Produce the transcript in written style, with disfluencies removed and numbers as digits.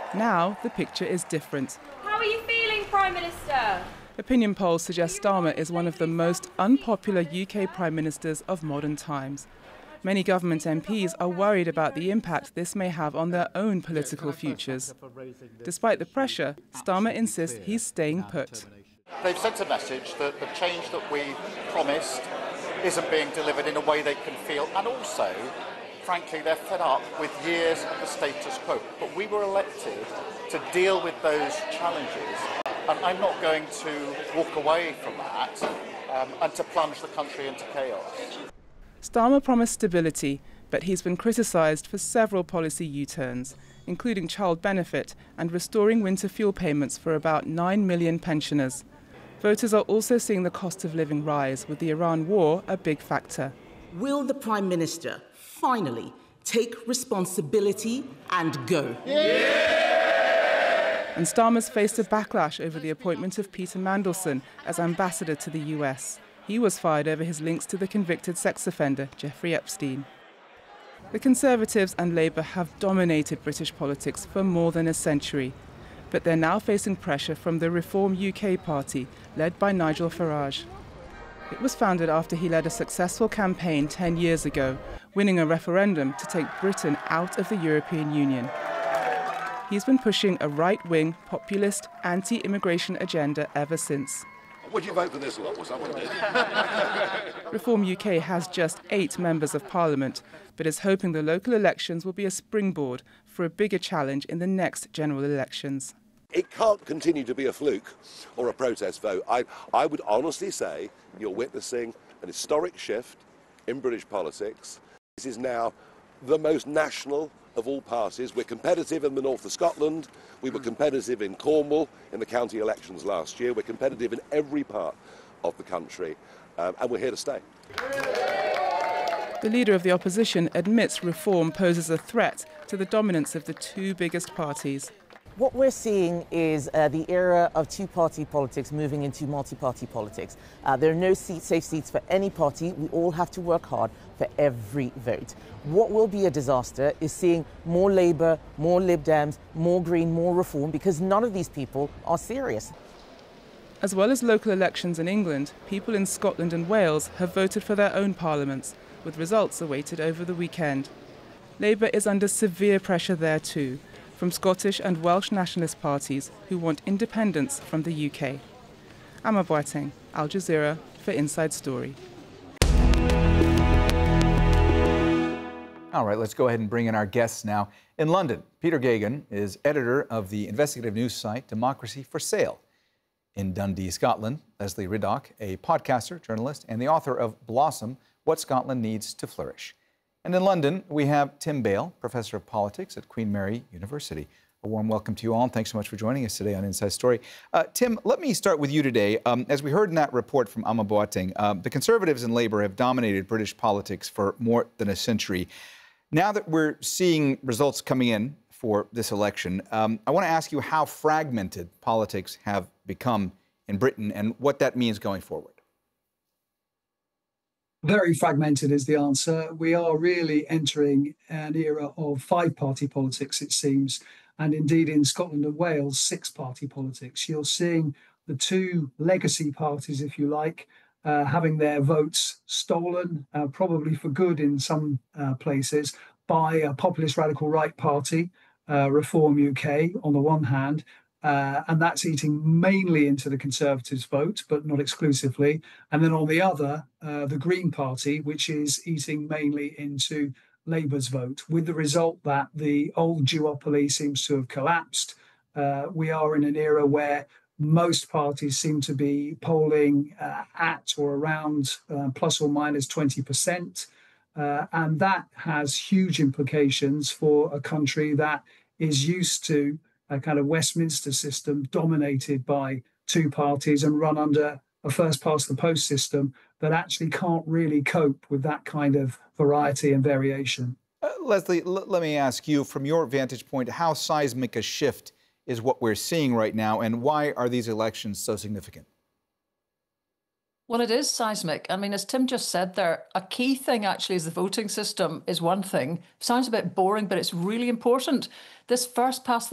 Now the picture is different. How are you feeling, Prime Minister? Opinion polls suggest Starmer is one of the most unpopular UK Prime Ministers of modern times. Many government MPs are worried about the impact this may have on their own political futures. Despite the pressure, Starmer insists he's staying put. They've sent a message that the change that we promised isn't being delivered in a way they can feel, and also, frankly, they're fed up with years of the status quo. But we were elected to deal with those challenges, and I'm not going to walk away from that and to plunge the country into chaos. Starmer promised stability, but he's been criticised for several policy U-turns, including child benefit and restoring winter fuel payments for about 9 million pensioners. Voters are also seeing the cost of living rise, with the Iran war a big factor. Will the Prime Minister finally take responsibility and go? Yeah! And Starmer's faced a backlash over the appointment of Peter Mandelson as ambassador to the US. He was fired over his links to the convicted sex offender, Jeffrey Epstein. The Conservatives and Labour have dominated British politics for more than a century, but they're now facing pressure from the Reform UK party, led by Nigel Farage. It was founded after he led a successful campaign 10 years ago, winning a referendum to take Britain out of the European Union. He's been pushing a right-wing, populist, anti-immigration agenda ever since. Would you vote for this lot? Reform UK has just 8 members of Parliament, but is hoping the local elections will be a springboard for a bigger challenge in the next general elections. It can't continue to be a fluke or a protest vote. I would honestly say you're witnessing an historic shift in British politics. This is now the most national of all parties. We're competitive in the north of Scotland. We were competitive in Cornwall in the county elections last year. We're competitive in every part of the country, and we're here to stay. The leader of the opposition admits reform poses a threat to the dominance of the 2 biggest parties. What we're seeing is the era of two-party politics moving into multi-party politics. There are no safe seats for any party. We all have to work hard for every vote. What will be a disaster is seeing more Labour, more Lib Dems, more Green, more Reform, because none of these people are serious. As well as local elections in England, people in Scotland and Wales have voted for their own parliaments, with results awaited over the weekend. Labour is under severe pressure there too, from Scottish and Welsh nationalist parties who want independence from the UK. Amma Boateng, Al Jazeera for Inside Story. All right, let's go ahead and bring in our guests now. In London, Peter Geoghegan is editor of the investigative news site Democracy for Sale. In Dundee, Scotland, Leslie Riddoch, a podcaster, journalist, and the author of Blossom, What Scotland Needs to Flourish. And in London, we have Tim Bale, Professor of Politics at Queen Mary University. A warm welcome to you all, and thanks so much for joining us today on Inside Story. Tim, let me start with you today. As we heard in that report from Amma Boateng, the Conservatives and Labour have dominated British politics for more than a century. Now that we're seeing results coming in for this election, I want to ask you how fragmented politics have become in Britain and what that means going forward. Very fragmented is the answer. We are really entering an era of 5-party politics, it seems, and indeed in Scotland and Wales, 6-party politics. You're seeing the 2 legacy parties, if you like, having their votes stolen, probably for good in some places, by a populist radical right party, Reform UK, on the one hand, and that's eating mainly into the Conservatives' vote, but not exclusively. And then on the other, the Green Party, which is eating mainly into Labour's vote, with the result that the old duopoly seems to have collapsed. We are in an era where most parties seem to be polling at or around plus or minus 20%. And that has huge implications for a country that is used to a kind of Westminster system dominated by 2 parties and run under a first-past-the-post system that actually can't really cope with that kind of variety and variation. Leslie, let me ask you, from your vantage point, how seismic a shift is what we're seeing right now, and why are these elections so significant? Well, it is seismic. I mean, as Tim just said there, a key thing actually is the voting system is one thing. Sounds a bit boring, but it's really important. This first past